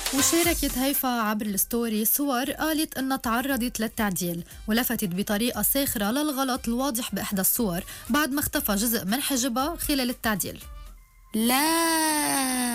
وشاركت هيفا عبر الستوري صور قالت إنها تعرضت للتعديل، ولفتت بطريقة ساخرة للغلط الواضح بإحدى الصور بعد ما اختفى جزء من حجبها خلال التعديل. لا